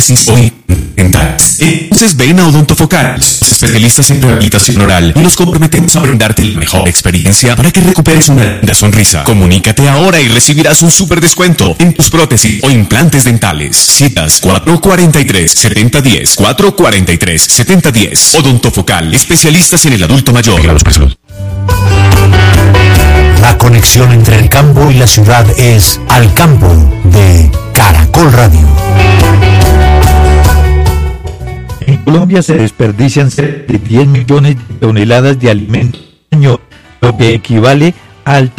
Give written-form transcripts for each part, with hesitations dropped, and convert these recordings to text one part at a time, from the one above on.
prótesis o dentales. Entonces ven a Odontofocales, especialistas en rehabilitación oral, y nos comprometemos a brindarte la mejor experiencia para que recuperes una linda sonrisa. Comunícate ahora y recibirás un súper descuento en tus prótesis o implantes dentales. Citas 443-7010, 443-7010. Odontofocal, especialistas en el adulto mayor. La conexión entre el campo y la ciudad es Al Campo de Caracol Radio. En Colombia se desperdician cerca de 10 millones de toneladas de alimentos al año, lo que equivale al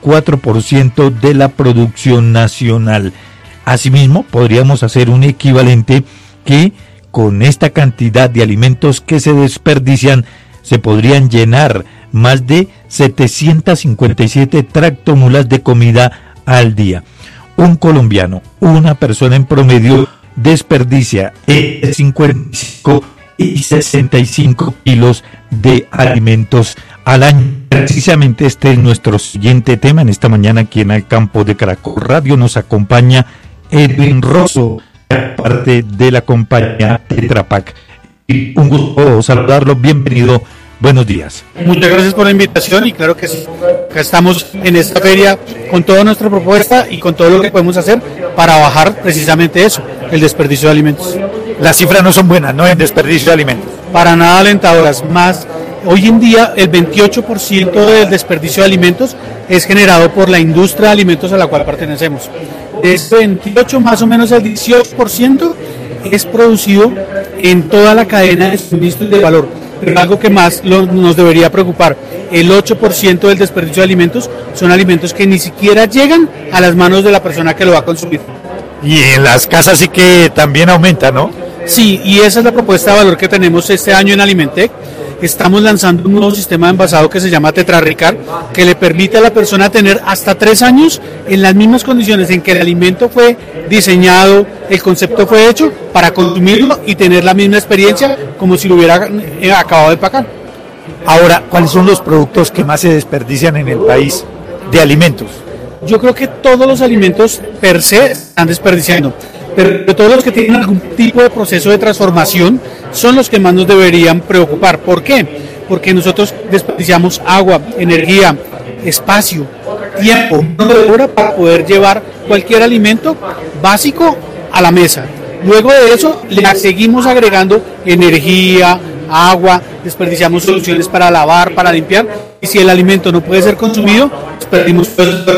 34% de la producción nacional. Asimismo, podríamos hacer un equivalente que con esta cantidad de alimentos que se desperdician se podrían llenar más de 757 tractomulas de comida al día. Un colombiano, una persona en promedio, desperdicia entre 55 y 65 kilos de alimentos al año. Precisamente este es nuestro siguiente tema. En esta mañana aquí en Al Campo de Caracol Radio nos acompaña Edwin Rosso, parte de la compañía Tetra Pak. Y un gusto saludarlo, bienvenido, buenos días. Muchas gracias por la invitación y claro que sí, acá estamos en esta feria con toda nuestra propuesta y con todo lo que podemos hacer para bajar precisamente eso, el desperdicio de alimentos. Las cifras no son buenas, ¿no?, en desperdicio de alimentos. Para nada alentadoras, más hoy en día el 28% del desperdicio de alimentos es generado por la industria de alimentos a la cual pertenecemos. De ese 28 más o menos el 18% es producido en toda la cadena de suministro y de valor. Pero algo que más nos debería preocupar, el 8% del desperdicio de alimentos son alimentos que ni siquiera llegan a las manos de la persona que lo va a consumir. Y en las casas sí que también aumenta, ¿no? Sí, y esa es la propuesta de valor que tenemos este año en Alimentec. Estamos lanzando un nuevo sistema de envasado que se llama Tetra Ricard, que le permite a la persona tener hasta 3 años en las mismas condiciones en que el alimento fue diseñado, el concepto fue hecho, para consumirlo y tener la misma experiencia como si lo hubiera acabado de empacar. Ahora, ¿cuáles son los productos que más se desperdician en el país de alimentos? Yo creo que todos los alimentos per se están desperdiciando, pero todos los que tienen algún tipo de proceso de transformación son los que más nos deberían preocupar. ¿Por qué? Porque nosotros desperdiciamos agua, energía, espacio, tiempo, mano de obra para poder llevar cualquier alimento básico a la mesa. Luego de eso le seguimos agregando energía, agua, desperdiciamos soluciones para lavar, para limpiar, y si el alimento no puede ser consumido, perdimos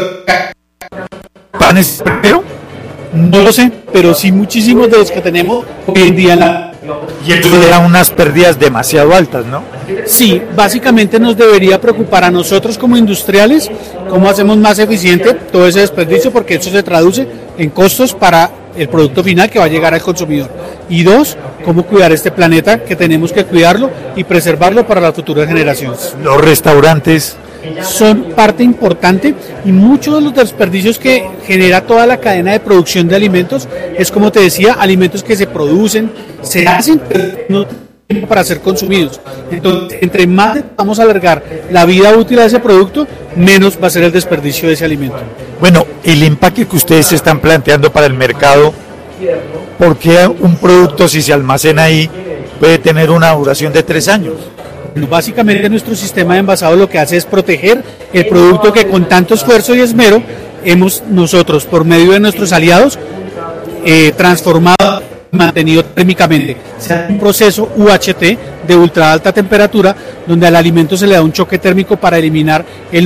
¿Panes primero? No lo sé, pero sí muchísimos de los que tenemos hoy en día Y eso le da unas pérdidas demasiado altas, ¿no? Sí, básicamente nos debería preocupar a nosotros como industriales cómo hacemos más eficiente todo ese desperdicio, porque eso se traduce en costos para el producto final que va a llegar al consumidor. Y 2, cómo cuidar este planeta, que tenemos que cuidarlo y preservarlo para las futuras generaciones. Los restaurantes son parte importante y muchos de los desperdicios que genera toda la cadena de producción de alimentos es, como te decía, alimentos que se producen, se hacen, pero no tienen para ser consumidos. Entonces, entre más vamos a alargar la vida útil de ese producto, menos va a ser el desperdicio de ese alimento. Bueno, el empaque que ustedes están planteando para el mercado, ¿por qué un producto, si se almacena ahí, puede tener una duración de 3 años? Básicamente nuestro sistema de envasado lo que hace es proteger el producto que con tanto esfuerzo y esmero hemos nosotros, por medio de nuestros aliados, transformado y mantenido térmicamente. Se hace un proceso UHT de ultra alta temperatura, donde al alimento se le da un choque térmico para eliminar el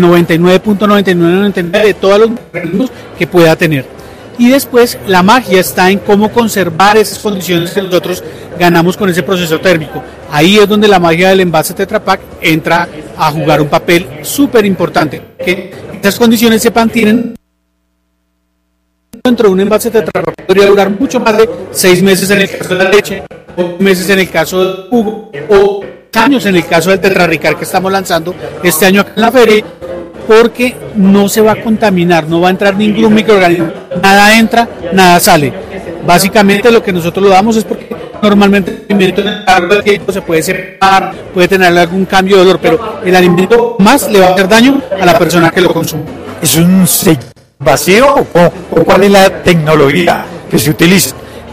99.9999 de todos los microorganismos que pueda tener. Y después la magia está en cómo conservar esas condiciones que nosotros ganamos con ese proceso térmico. Ahí es donde la magia del envase Tetra Pak entra a jugar un papel súper importante. Que estas condiciones se mantienen dentro de un envase Tetra Pak. Podría durar mucho más de 6 meses en el caso de la leche, 8 meses en el caso del jugo, o años en el caso del Tetra Ricard que estamos lanzando este año acá en la feria, porque no se va a contaminar, no va a entrar ningún microorganismo, nada entra, nada sale. Básicamente lo que nosotros lo damos es porque normalmente el alimento en el largo del tiempo se puede separar, puede tener algún cambio de olor, pero el alimento más le va a hacer daño a la persona que lo consume. ¿Es un sello vacío o cuál es la tecnología que se utiliza?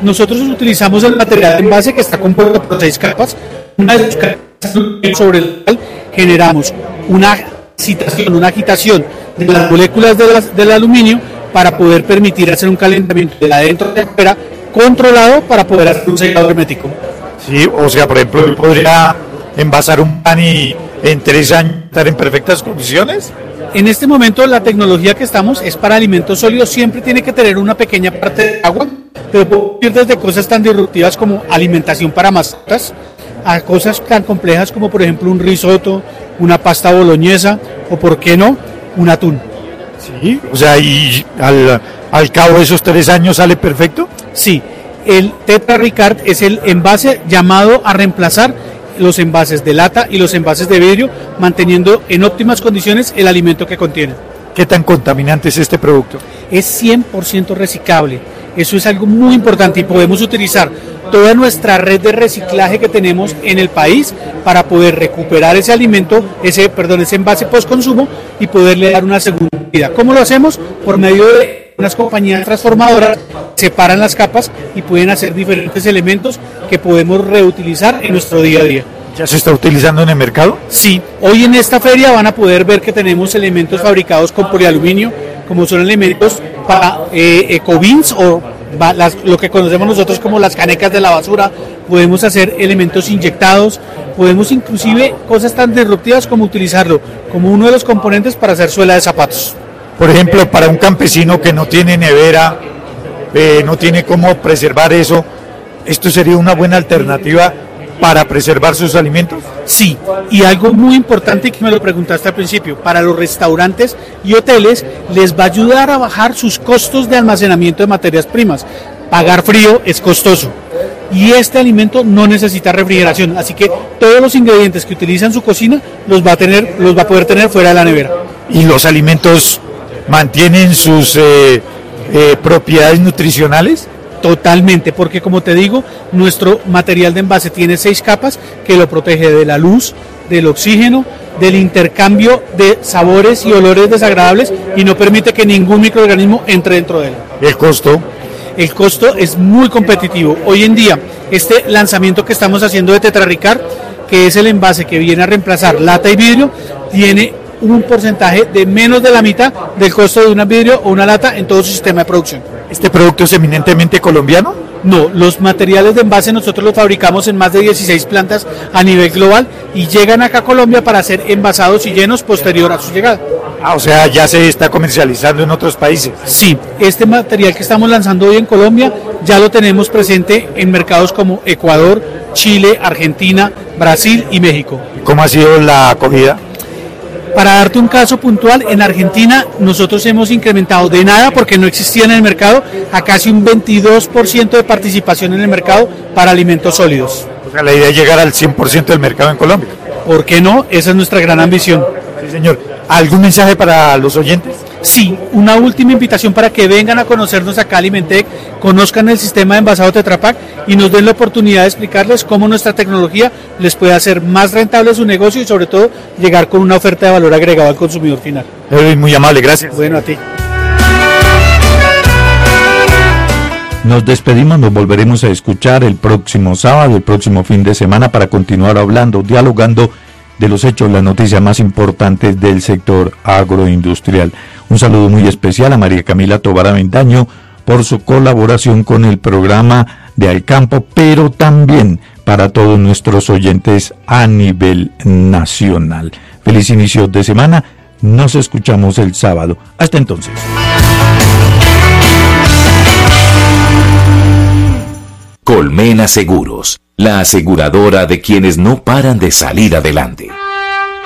Nosotros utilizamos el material de envase que está compuesto por 6 capas. Una de sus capas sobre el cual generamos una agitación de las moléculas del aluminio para poder permitir hacer un calentamiento de adentro de afuera controlado para poder hacer un sellado hermético. Sí, o sea, por ejemplo, yo podría envasar un pan y en 3 años estar en perfectas condiciones. En este momento la tecnología que estamos es para alimentos sólidos, siempre tiene que tener una pequeña parte de agua, pero puedo ir desde cosas tan disruptivas como alimentación para mascotas, a cosas tan complejas como por ejemplo un risotto, una pasta boloñesa o por qué no, un atún. Sí, o sea, y al cabo de esos 3 años sale perfecto. Sí, el Tetra Ricard es el envase llamado a reemplazar los envases de lata y los envases de vidrio, manteniendo en óptimas condiciones el alimento que contiene. ¿Qué tan contaminante es este producto? Es 100% reciclable. Eso es algo muy importante y podemos utilizar toda nuestra red de reciclaje que tenemos en el país para poder recuperar ese alimento, ese envase post consumo y poderle dar una segunda vida. ¿Cómo lo hacemos? Por medio de unas compañías transformadoras separan las capas y pueden hacer diferentes elementos que podemos reutilizar en nuestro día a día. ¿Ya se está utilizando en el mercado? Sí, hoy en esta feria van a poder ver que tenemos elementos fabricados con polialuminio, como son elementos para ecobins o lo que conocemos nosotros como las canecas de la basura. Podemos hacer elementos inyectados, podemos inclusive cosas tan disruptivas como utilizarlo como uno de los componentes para hacer suela de zapatos. Por ejemplo, para un campesino que no tiene nevera, no tiene cómo preservar eso, ¿esto sería una buena alternativa para preservar sus alimentos? Sí, y algo muy importante que me lo preguntaste al principio, para los restaurantes y hoteles les va a ayudar a bajar sus costos de almacenamiento de materias primas. Pagar frío es costoso y este alimento no necesita refrigeración, así que todos los ingredientes que utiliza en su cocina los va a poder tener fuera de la nevera. ¿Y los alimentos mantienen sus propiedades nutricionales? Totalmente, porque como te digo, nuestro material de envase tiene 6 capas que lo protege de la luz, del oxígeno, del intercambio de sabores y olores desagradables y no permite que ningún microorganismo entre dentro de él. ¿El costo? El costo es muy competitivo. Hoy en día, este lanzamiento que estamos haciendo de Tetra Ricard, que es el envase que viene a reemplazar lata y vidrio, tiene un porcentaje de menos de la mitad del costo de un vidrio o una lata en todo su sistema de producción. ¿Este producto es eminentemente colombiano? No, los materiales de envase nosotros los fabricamos en más de 16 plantas a nivel global y llegan acá a Colombia para ser envasados y llenos posterior a su llegada. O sea, ya se está comercializando en otros países. Sí, este material que estamos lanzando hoy en Colombia ya lo tenemos presente en mercados como Ecuador, Chile, Argentina, Brasil y México. ¿Cómo ha sido la acogida? Para darte un caso puntual, en Argentina nosotros hemos incrementado de nada, porque no existía en el mercado, a casi un 22% de participación en el mercado para alimentos sólidos. O sea, la idea es llegar al 100% del mercado en Colombia. ¿Por qué no? Esa es nuestra gran ambición. Sí, señor. ¿Algún mensaje para los oyentes? Sí, una última invitación para que vengan a conocernos acá a Alimentec, conozcan el sistema de envasado Tetra Pak y nos den la oportunidad de explicarles cómo nuestra tecnología les puede hacer más rentable su negocio y sobre todo llegar con una oferta de valor agregado al consumidor final. Muy amable, gracias. Bueno, a ti. Nos despedimos, nos volveremos a escuchar el próximo sábado, el próximo fin de semana para continuar hablando, dialogando de los hechos, las noticias más importantes del sector agroindustrial. Un saludo muy especial a María Camila Tobar Avendaño por su colaboración con el programa de Al Campo, pero también para todos nuestros oyentes a nivel nacional. Feliz inicio de semana, nos escuchamos el sábado. Hasta entonces. Colmena Seguros, la aseguradora de quienes no paran de salir adelante.